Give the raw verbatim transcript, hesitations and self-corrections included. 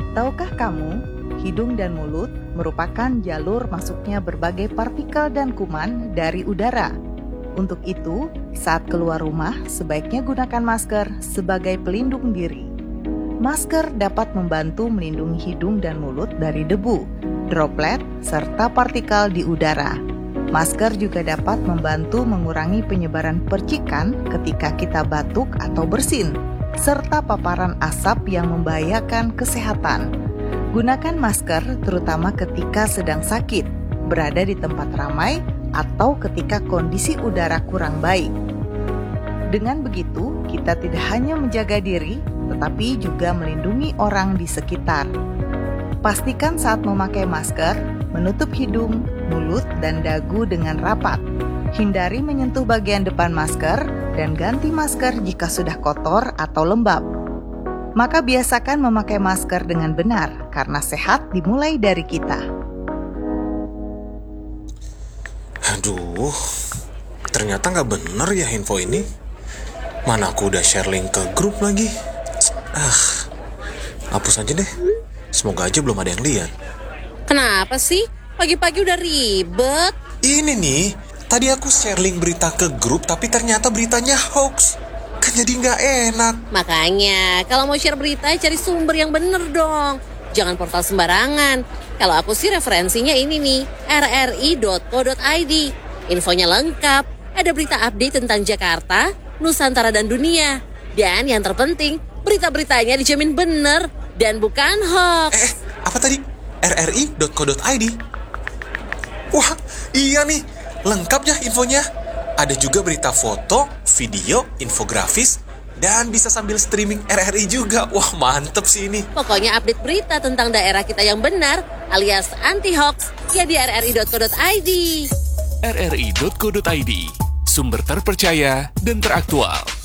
Tahukah kamu, hidung dan mulut merupakan jalur masuknya berbagai partikel dan kuman dari udara. Untuk itu, saat keluar rumah, sebaiknya gunakan masker sebagai pelindung diri. Masker dapat membantu melindungi hidung dan mulut dari debu, droplet, serta partikel di udara. Masker juga dapat membantu mengurangi penyebaran percikan ketika kita batuk atau bersin, serta paparan asap yang membahayakan kesehatan. Gunakan masker terutama ketika sedang sakit, berada di tempat ramai, atau ketika kondisi udara kurang baik. Dengan begitu, kita tidak hanya menjaga diri, tetapi juga melindungi orang di sekitar. Pastikan saat memakai masker, menutup hidung, mulut, dan dagu dengan rapat. Hindari menyentuh bagian depan masker, dan ganti masker jika sudah kotor atau lembab. Maka biasakan memakai masker dengan benar, karena sehat dimulai dari kita. Aduh, ternyata nggak bener ya info ini. Mana aku udah share link ke grup lagi. Ah, hapus aja deh. Semoga aja belum ada yang lihat. Kenapa sih? Pagi-pagi udah ribet. Ini nih, tadi aku share link berita ke grup, tapi ternyata beritanya hoax. Kan jadi nggak enak. Makanya, kalau mau share berita, cari sumber yang bener dong. Jangan portal sembarangan. Kalau aku sih referensinya ini nih, r r i dot co dot i d. Infonya lengkap, ada berita update tentang Jakarta, Nusantara, dan dunia. Dan yang terpenting, berita-beritanya dijamin bener dan bukan hoax. Eh, apa tadi? r r i dot co dot i d. Wah, iya nih, lengkap ya infonya. Ada juga berita foto, video, infografis, dan bisa sambil streaming R R I juga. Wah, mantep sih ini. Pokoknya update berita tentang daerah kita yang benar, alias anti-hoax, ya di r r i dot co dot i d. r r i dot co dot i d, sumber terpercaya dan teraktual.